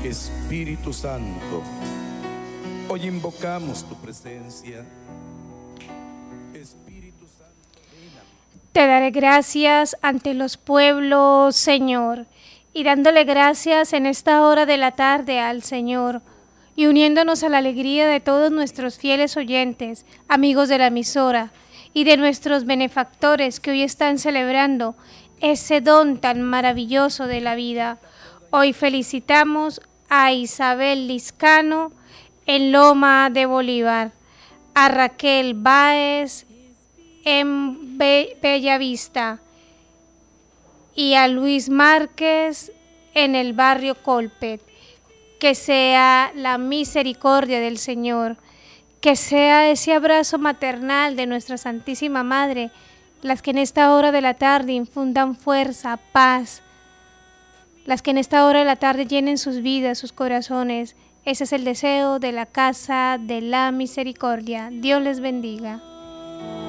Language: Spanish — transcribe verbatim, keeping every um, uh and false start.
Espíritu Santo, hoy invocamos tu presencia. Espíritu Santo, ven a mí. Te daré gracias ante los pueblos, Señor, y dándole gracias en esta hora de la tarde al Señor, y uniéndonos a la alegría de todos nuestros fieles oyentes, amigos de la emisora, y de nuestros benefactores que hoy están celebrando ese don tan maravilloso de la vida. Hoy felicitamos a Isabel Liscano en Loma de Bolívar, a Raquel Báez en Be- Bellavista y a Luis Márquez en el barrio Colpet. Que sea la misericordia del Señor, que sea ese abrazo maternal de nuestra Santísima Madre, las que en esta hora de la tarde infundan fuerza, paz, las que en esta hora de la tarde llenen sus vidas, sus corazones. Ese es el deseo de la Casa de la Misericordia. Dios les bendiga.